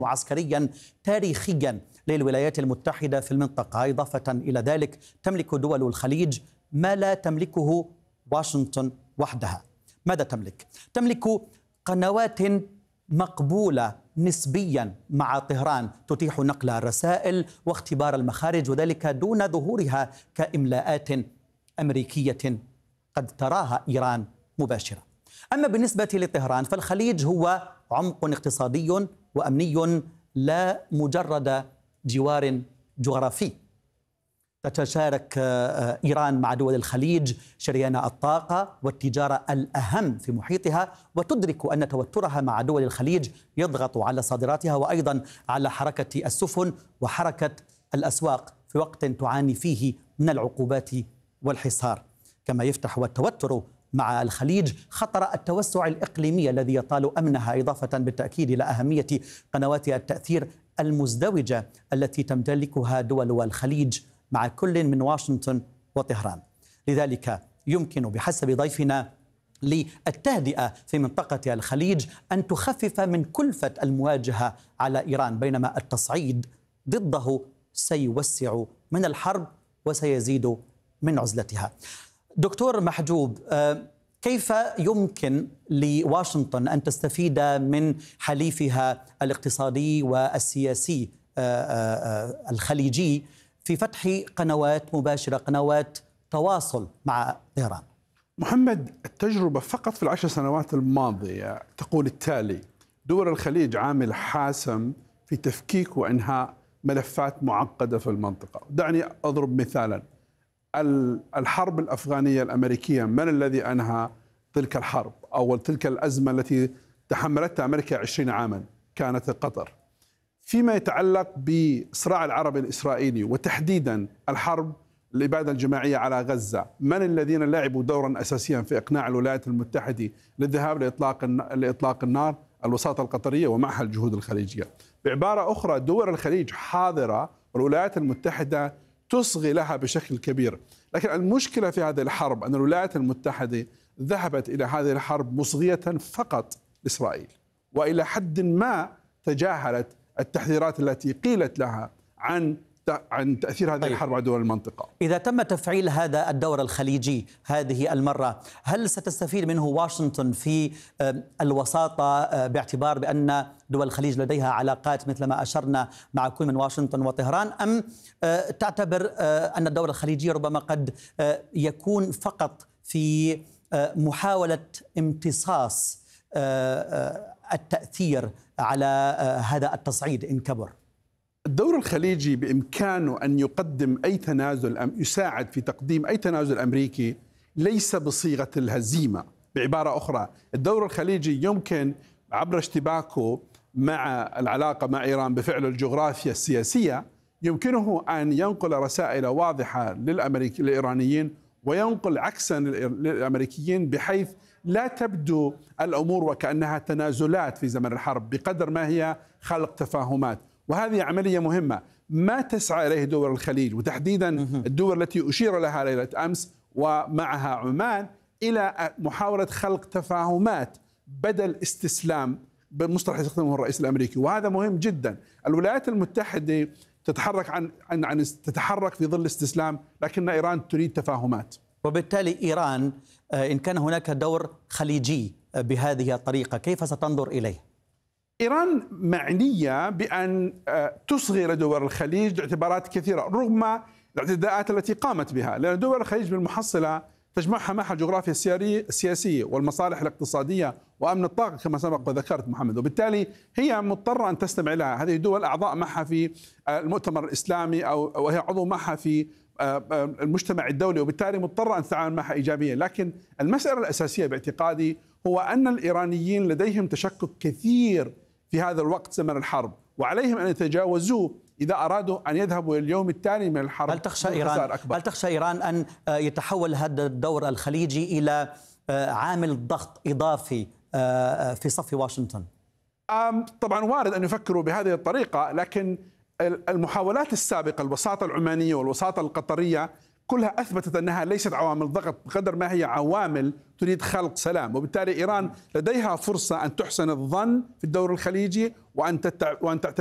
وعسكريا تاريخيا للولايات المتحدة في المنطقة. إضافة إلى ذلك تملك دول الخليج ما لا تملكه واشنطن وحدها. ماذا تملك؟ تملك قنوات مقبولة نسبيا مع طهران تتيح نقل الرسائل واختبار المخارج، وذلك دون ظهورها كإملاءات أمريكية قد تراها إيران مباشرة. أما بالنسبة لطهران فالخليج هو عمق اقتصادي وأمني لا مجرد جوار جغرافي. تتشارك إيران مع دول الخليج شريان الطاقة والتجارة الأهم في محيطها، وتدرك أن توترها مع دول الخليج يضغط على صادراتها وأيضا على حركة السفن وحركة الأسواق في وقت تعاني فيه من العقوبات والحصار. كما يفتح التوتر مع الخليج خطر التوسع الإقليمي الذي يطال أمنها، إضافة بالتأكيد إلى أهمية قنوات التأثير المزدوجة التي تمتلكها دول الخليج مع كل من واشنطن وطهران. لذلك يمكن بحسب ضيفنا للتهدئة في منطقة الخليج أن تخفف من كلفة المواجهة على إيران، بينما التصعيد ضده سيوسع من الحرب وسيزيد من عزلتها. دكتور محجوب، كيف يمكن لواشنطن أن تستفيد من حليفها الاقتصادي والسياسي الخليجي في فتح قنوات مباشرة، قنوات تواصل مع طهران؟ محمد، التجربة فقط في ال10 سنوات الماضية تقول التالي: دول الخليج عامل حاسم في تفكيك وإنهاء ملفات معقدة في المنطقة. دعني أضرب مثالا. الحرب الأفغانية الأمريكية، من الذي أنهى تلك الحرب أو تلك الأزمة التي تحملتها أمريكا 20 عاما؟ كانت قطر. فيما يتعلق بالصراع العربي الإسرائيلي وتحديدا الحرب الإبادة الجماعية على غزة، من الذين لعبوا دورا أساسيا في إقناع الولايات المتحدة للذهاب لإطلاق النار؟ الوساطة القطرية ومعها الجهود الخليجية. بعبارة أخرى، دول الخليج حاضرة والولايات المتحدة تصغي لها بشكل كبير. لكن المشكلة في هذه الحرب أن الولايات المتحدة ذهبت إلى هذه الحرب مصغية فقط لإسرائيل، وإلى حد ما تجاهلت التحذيرات التي قيلت لها عن تأثير هذه الحرب على دول المنطقة. إذا تم تفعيل هذا الدور الخليجي هذه المرة، هل ستستفيد منه واشنطن في الوساطة، باعتبار بأن دول الخليج لديها علاقات مثل ما أشرنا مع كل من واشنطن وطهران، أم تعتبر أن الدور الخليجي ربما قد يكون فقط في محاولة امتصاص التأثير على هذا التصعيد إن كبر؟ الدور الخليجي بإمكانه أن يقدم أي تنازل، يساعد في تقديم أي تنازل أمريكي، ليس بصيغة الهزيمة. بعبارة أخرى، الدور الخليجي يمكن عبر اشتباكه مع العلاقة مع إيران بفعل الجغرافيا السياسية، يمكنه أن ينقل رسائل واضحة للإيرانيين وينقل عكسا للأمريكيين، بحيث لا تبدو الأمور وكأنها تنازلات في زمن الحرب بقدر ما هي خلق تفاهمات. وهذه عملية مهمة ما تسعى إليه دول الخليج، وتحديدا الدول التي أشير لها ليلة أمس ومعها عمان، إلى محاولة خلق تفاهمات بدل استسلام بالمصطلح يستخدمه الرئيس الأمريكي. وهذا مهم جدا. الولايات المتحدة تتحرك في ظل استسلام، لكن إيران تريد تفاهمات. وبالتالي إيران إن كان هناك دور خليجي بهذه الطريقة كيف ستنظر إليه؟ إيران معنية بأن تصغي لدول الخليج لاعتبارات كثيرة رغم الاعتداءات التي قامت بها، لأن دول الخليج بالمحصلة تجمعها معها الجغرافيا السياسية والمصالح الاقتصادية وأمن الطاقة كما سبق وذكرت محمد، وبالتالي هي مضطرة أن تستمع لها. هذه الدول أعضاء معها في المؤتمر الإسلامي أو وهي عضو معها في المجتمع الدولي، وبالتالي مضطرة أن تتعامل معها إيجابيا. لكن المسألة الأساسية باعتقادي هو أن الإيرانيين لديهم تشكك كثير في هذا الوقت زمن الحرب، وعليهم أن يتجاوزوه إذا أرادوا أن يذهبوا اليوم التالي من الحرب. هل تخشى إيران أن يتحول هذا الدور الخليجي إلى عامل ضغط إضافي في صف واشنطن؟ طبعا وارد أن يفكروا بهذه الطريقة، لكن المحاولات السابقة، الوساطة العمانية والوساطة القطرية، كلها أثبتت أنها ليست عوامل ضغط بقدر ما هي عوامل تريد خلق سلام. وبالتالي إيران لديها فرصة أن تحسن الظن في الدور الخليجي وأن